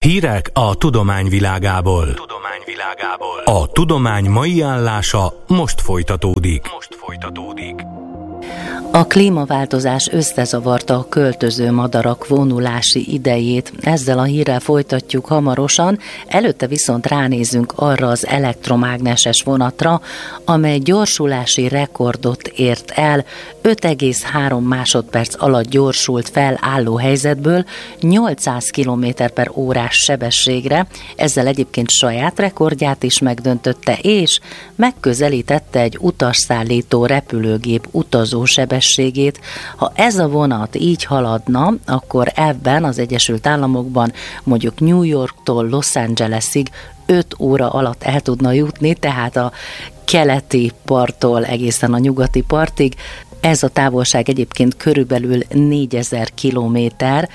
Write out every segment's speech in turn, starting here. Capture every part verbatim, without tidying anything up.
Hírek a tudomány világából. Tudomány világából. A tudomány mai állása most folytatódik. Most folytatódik. A klímaváltozás összezavarta a költöző madarak vonulási idejét. Ezzel a hírrel folytatjuk hamarosan, előtte viszont ránézünk arra az elektromágneses vonatra, amely gyorsulási rekordot ért el, öt egész három másodperc alatt gyorsult fel álló helyzetből nyolcszáz kilométer per órás sebességre, ezzel egyébként saját rekordját is megdöntötte, és megközelítette egy utasszállító repülőgép utazó sebességét. Ha ez a vonat így haladna, akkor ebben az Egyesült Államokban mondjuk New Yorktól Los Angelesig öt óra alatt el tudna jutni, tehát a keleti parttól egészen a nyugati partig. Ez a távolság egyébként körülbelül négyezer kilométer,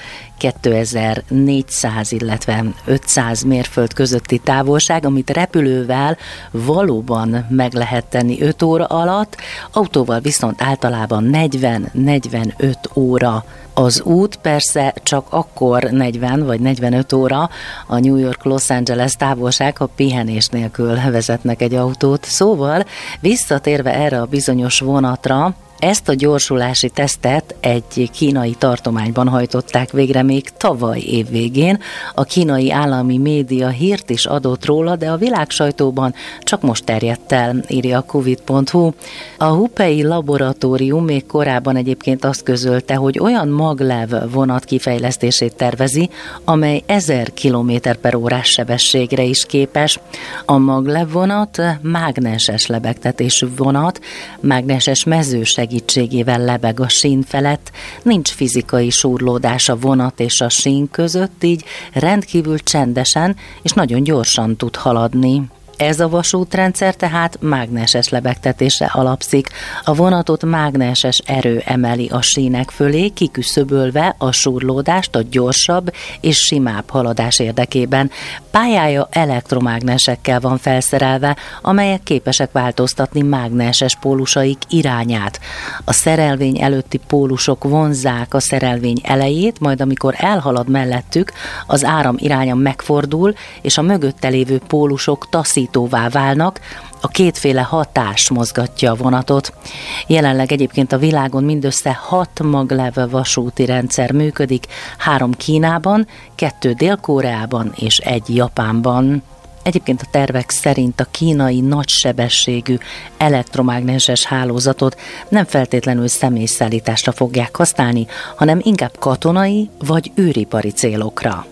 kétezer-négyszáz, illetve ötszáz mérföld közötti távolság, amit repülővel valóban meg lehet tenni öt óra alatt, autóval viszont általában negyven-negyvenöt óra az út, persze csak akkor negyven vagy negyvenöt óra a New York-Los Angeles távolság, ha pihenés nélkül vezetnek egy autót. Szóval visszatérve erre a bizonyos vonatra, ezt a gyorsulási tesztet egy kínai tartományban hajtották végre még tavaly év végén. A kínai állami média hírt is adott róla, de a világsajtóban csak most terjedt el, írja a covid pont hu. A Hubei laboratórium még korábban egyébként azt közölte, hogy olyan maglev vonat kifejlesztését tervezi, amely ezer kilométer per órás sebességre is képes. A maglev vonat mágneses lebegtetésű vonat, mágneses mezőség segítségével lebeg a sín felett, nincs fizikai súrlódás a vonat és a sín között, így rendkívül csendesen és nagyon gyorsan tud haladni. Ez a vasútrendszer tehát mágneses lebegtetésre alapszik. A vonatot mágneses erő emeli a sínek fölé, kiküszöbölve a súrlódást a gyorsabb és simább haladás érdekében. Pályája elektromágnesekkel van felszerelve, amelyek képesek változtatni mágneses pólusaik irányát. A szerelvény előtti pólusok vonzzák a szerelvény elejét, majd amikor elhalad mellettük, az áram iránya megfordul, és a mögötte lévő pólusok taszít válnak, a kétféle hatás mozgatja a vonatot. Jelenleg egyébként a világon mindössze hat maglev vasúti rendszer működik, három Kínában, kettő Dél-Koreában és egy Japánban. Egyébként a tervek szerint a kínai nagysebességű elektromágneses hálózatot nem feltétlenül személyszállításra fogják használni, hanem inkább katonai vagy űripari célokra.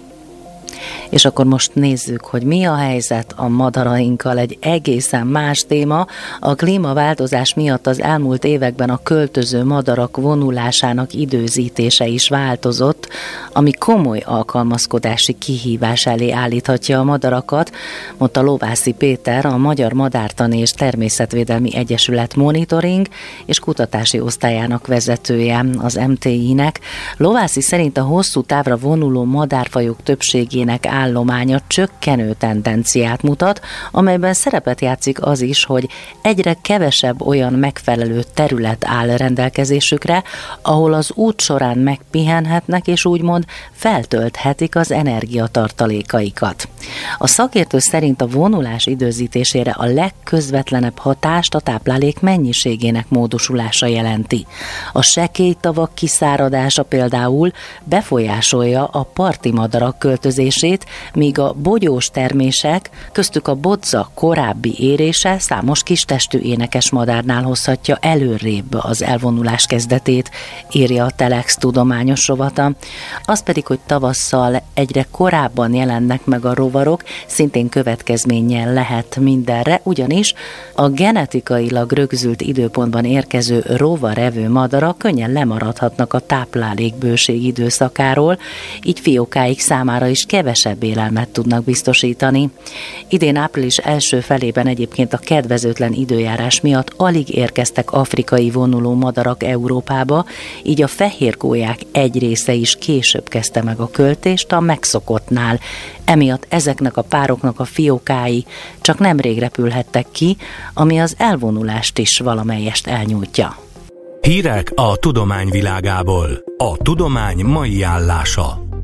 És akkor most nézzük, hogy mi a helyzet a madarainkkal. Egy egészen más téma. A klímaváltozás miatt az elmúlt években a költöző madarak vonulásának időzítése is változott, ami komoly alkalmazkodási kihívás elé állíthatja a madarakat, mondta Lovászi Péter, a Magyar Madártani és Természetvédelmi Egyesület monitoring és kutatási osztályának vezetője az em té i-nek. Lovászi szerint a hosszú távra vonuló madárfajok többségének állománya csökkenő tendenciát mutat, amelyben szerepet játszik az is, hogy egyre kevesebb olyan megfelelő terület áll rendelkezésükre, ahol az út során megpihenhetnek és úgymond feltölthetik az energiatartalékaikat. A szakértő szerint a vonulás időzítésére a legközvetlenebb hatást a táplálék mennyiségének módosulása jelenti. A sekély tavak kiszáradása például befolyásolja a parti madarak költözését, míg a bogyós termések, köztük a bodza korábbi érése számos kistestű énekes madárnál hozhatja előrébb az elvonulás kezdetét, írja a Telex tudományos rovata. Az pedig, hogy tavasszal egyre korábban jelennek meg a rovarok, szintén következménnyel lehet mindenre, ugyanis a genetikailag rögzült időpontban érkező rovarevő madarak könnyen lemaradhatnak a táplálékbőség időszakáról, így fiókáik számára is kevesebb élelmet tudnak biztosítani. Idén április első felében egyébként a kedvezőtlen időjárás miatt alig érkeztek afrikai vonuló madarak Európába, így a fehérgólyák egy része is később kezdte meg a költést a megszokottnál. Emiatt ezeknek a pároknak a fiókái csak nemrég repülhettek ki, ami az elvonulást is valamelyest elnyújtja. Hírek a tudomány világából. A tudomány mai állása.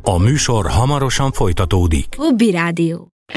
A műsor hamarosan folytatódik. Hobby Rádió.